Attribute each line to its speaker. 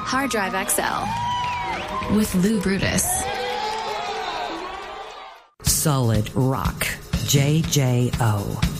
Speaker 1: Hard Drive XL with Lou Brutus.
Speaker 2: Solid Rock. JJO.